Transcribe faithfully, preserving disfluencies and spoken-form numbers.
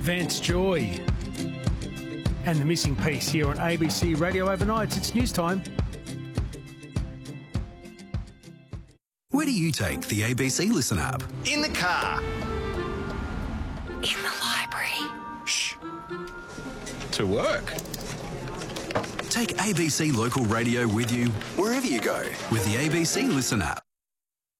Vance Joy. And the missing piece here on A B C Radio Overnight. It's news time. Where do you take the A B C Listen app? In the car. In the library. Shh. To work. Take A B C Local Radio with you wherever you go with the A B C Listen app.